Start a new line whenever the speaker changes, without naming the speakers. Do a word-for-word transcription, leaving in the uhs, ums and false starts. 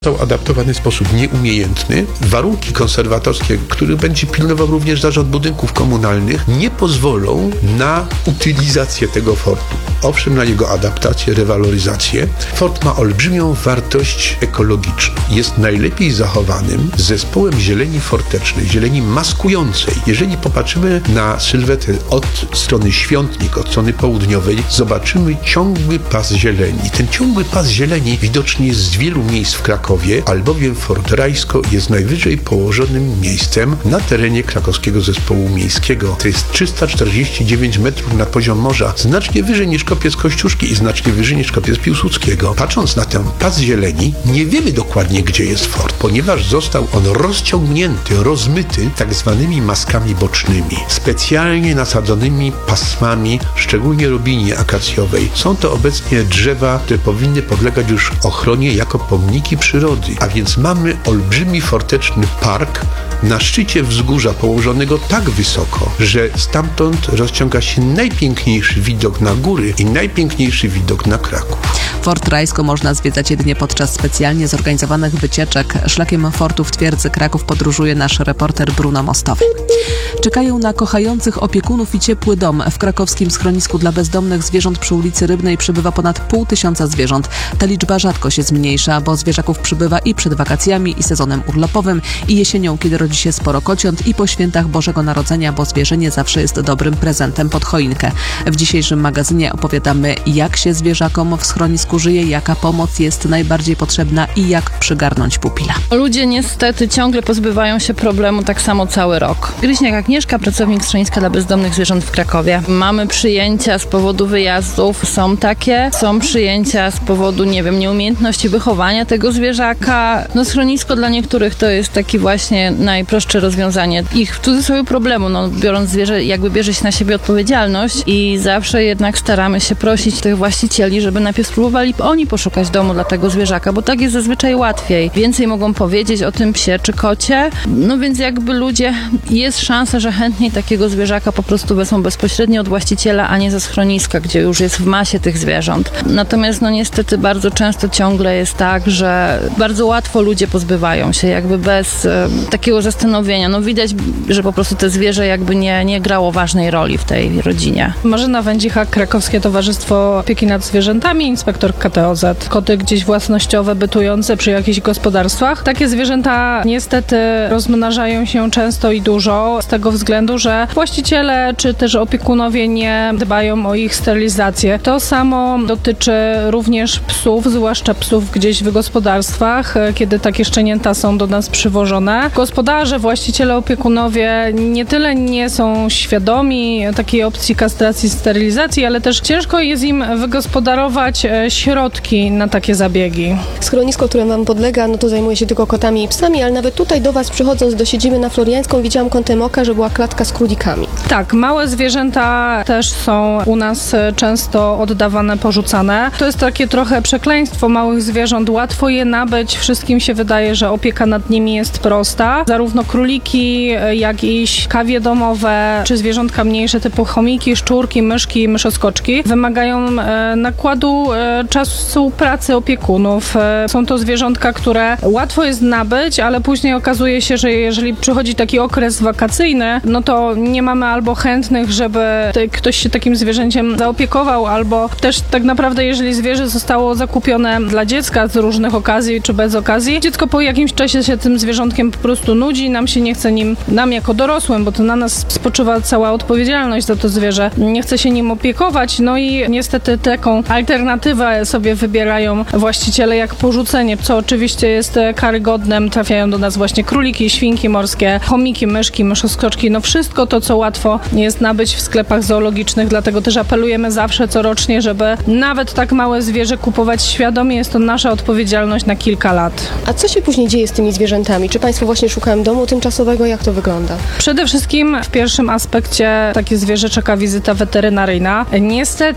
Został adaptowany w sposób nieumiejętny. Warunki konserwatorskie, których będzie pilnował również zarząd budynków komunalnych, nie pozwolą na utylizację tego fortu. Owszem, na jego adaptację, rewaloryzację. Fort ma olbrzymią wartość ekologiczną. Jest najlepiej zachowanym zespołem zieleni fortecznej, zieleni maskującej. Jeżeli popatrzymy na sylwetę od strony Świątnik, od strony południowej, zobaczymy ciągły pas zieleni. Ten ciągły pas zieleni widoczny jest z wielu miejsc w Krakowie, albowiem Fort Rajsko jest najwyżej położonym miejscem na terenie krakowskiego zespołu miejskiego. To jest trzysta czterdzieści dziewięć metrów nad poziom morza, znacznie wyżej niż kopiec Kościuszki i znacznie wyżej niż kopiec Piłsudskiego. Patrząc na ten pas zieleni, nie wiemy dokładnie, gdzie jest fort, ponieważ został on rozciągnięty, rozmyty tak zwanymi maskami bocznymi, specjalnie nasadzonymi pasmami, szczególnie robinie akacjowej. Są to obecnie drzewa, które powinny podlegać już ochronie jako pomniki przyrody. A więc mamy olbrzymi forteczny park na szczycie wzgórza położonego tak wysoko, że stamtąd rozciąga się najpiękniejszy widok na góry i najpiękniejszy widok na Kraków.
Fort Rajsko można zwiedzać jedynie podczas specjalnie zorganizowanych wycieczek. Szlakiem fortu w twierdzy Kraków podróżuje nasz reporter Bruno Mostowy. Czekają na kochających opiekunów i ciepły dom. W krakowskim schronisku dla bezdomnych zwierząt przy ulicy Rybnej przybywa ponad pół tysiąca zwierząt. Ta liczba rzadko się zmniejsza, bo zwierzaków przybywa i przed wakacjami, i sezonem urlopowym, i jesienią, kiedy rodzi się sporo kociąt, i po świętach Bożego Narodzenia, bo zwierzę zawsze jest dobrym prezentem pod choinkę. W dzisiejszym magazynie opowiadamy, jak się zwierzakom w schronisku żyje, jaka pomoc jest najbardziej potrzebna i jak przygarnąć pupila.
Ludzie niestety ciągle pozbywają się problemu tak samo cały rok. Gryźniak Agnieszka, pracownik schroniska dla bezdomnych zwierząt w Krakowie. Mamy przyjęcia z powodu wyjazdów, są takie, są przyjęcia z powodu, nie wiem, nieumiejętności wychowania tego zwierzaka. No schronisko dla niektórych to jest taki właśnie najprostsze rozwiązanie ich w cudzysłowie problemu, no biorąc zwierzę, jakby bierze się na siebie odpowiedzialność i zawsze jednak staramy się prosić tych właścicieli, żeby najpierw spróbowali oni poszukać domu dla tego zwierzaka, bo tak jest zazwyczaj łatwiej. Więcej mogą powiedzieć o tym psie czy kocie, no więc jakby ludzie, jest szansa, że chętniej takiego zwierzaka po prostu wezmą bezpośrednio od właściciela, a nie ze schroniska, gdzie już jest w masie tych zwierząt. Natomiast no niestety bardzo często ciągle jest tak, że bardzo łatwo ludzie pozbywają się, jakby bez e, takiego zastanowienia. No widać, że po prostu to zwierzę jakby nie, nie grało ważnej roli w tej rodzinie.
Marzena Wędzicha, Krakowskie Towarzystwo Opieki nad Zwierzętami, inspektor K T O Z. Koty gdzieś własnościowe, bytujące przy jakichś gospodarstwach. Takie zwierzęta niestety rozmnażają się często i dużo z tego względu, że właściciele czy też opiekunowie nie dbają o ich sterylizację. To samo dotyczy również psów, zwłaszcza psów gdzieś w gospodarstwach, kiedy takie szczenięta są do nas przywożone. Gospodarze, właściciele, opiekunowie nie tyle nie są świadomi takiej opcji kastracji, sterylizacji, ale też ciężko jest im wygospodarować środki na takie zabiegi.
Schronisko, które wam podlega, no to zajmuje się tylko kotami i psami, ale nawet tutaj do was przychodząc do siedziby na Floriańską widziałam kątem oka, że była klatka z królikami.
Tak, małe zwierzęta też są u nas często oddawane, porzucane. To jest takie trochę przekleństwo małych zwierząt. Łatwo je nabyć. Wszystkim się wydaje, że opieka nad nimi jest prosta. Zarówno króliki, jak i kawie domowe, czy zwierzątka mniejsze typu chomiki, szczurki, myszki, myszoskoczki wymagają e, nakładu e, czasu pracy opiekunów. E, są to zwierzątka, które łatwo jest nabyć, ale później okazuje się, że jeżeli przychodzi taki okres wakacyjny, no to nie mamy albo chętnych, żeby te, ktoś się takim zwierzęciem zaopiekował, albo też tak naprawdę, jeżeli zwierzę zostało zakupione dla dziecka z różnych okazji, czy bez okazji, dziecko po jakimś czasie się tym zwierzątkiem po prostu nudzi, nam się nie chce nim, nam jako dorosłym, bo to na nas spoczywa cała odpowiedzialność za to zwierzę, nie chce się nim opiekować, no i niestety taką alternatywę sobie wybierają właściciele jak porzucenie, co oczywiście jest karygodne. Trafiają do nas właśnie króliki, świnki morskie, chomiki, myszki, myszoskoczki, no wszystko to, co łatwo jest nabyć w sklepach zoologicznych, dlatego też apelujemy zawsze corocznie, żeby nawet tak małe zwierzę kupować świadomie, jest to nasza odpowiedzialność na kilka lat.
A co się później dzieje z tymi zwierzętami? Czy państwo właśnie szukają domu tymczasowego? Jak to wygląda?
Przede wszystkim w pierwszym aspekcie takie zwierzę czeka wizyta weterynaryjna. Niestety